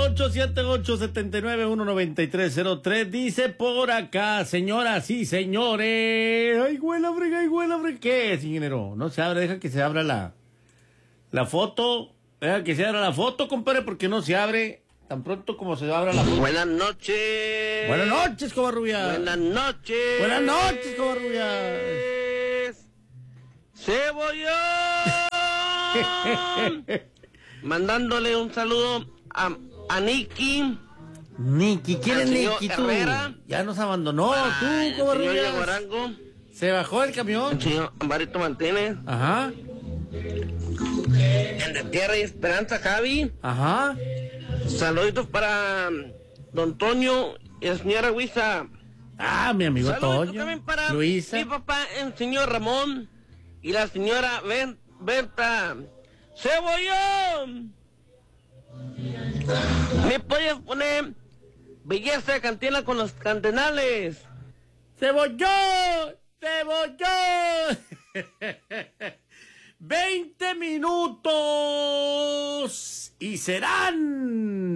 878-79-19303. Dice por acá, señoras y señores. Ay, güey, la frega. ¿Qué es, ingeniero? No se abre, deja que se abra la foto. Deja que se abra la foto, compadre, porque no se abre tan pronto como se abra la foto. Buenas noches. Buenas noches, Covarrubia. Buenas noches. Buenas noches, Covarrubia. Cebollón. Mandándole un saludo a Nicky. Nicky, ¿quién es Nicky? Tú Herrera. ya nos abandonó, tú, Señor Covarrubia. Yaguarango. Se bajó el camión. El señor Ambarito Martínez. Ajá. En De Tierra y Esperanza, Javi. Ajá. Saluditos para Don Toño y la señora Luisa. Ah, mi amigo Saluditos Toño. también para Luisa. mi papá, el señor Ramón, y la señora Berta. ¡Cebollón! ¿Me puedes poner Belleza de Cantina con los Cantenales? ¡Cebollón! ¡Cebollón! 20 minutos y serán